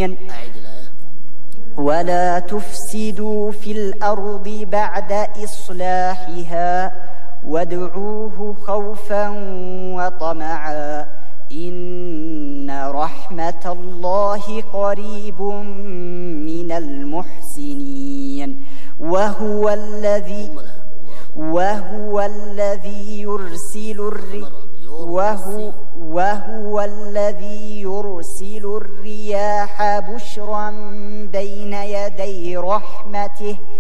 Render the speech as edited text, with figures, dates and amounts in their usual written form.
ولا تفسدوا في الأرض بعد إصلاحها وادعوه خوفا وطمعا إن رحمة الله قريب من المحسنين وهو الذي يرسل الرياح بشرا بين يدي رحمته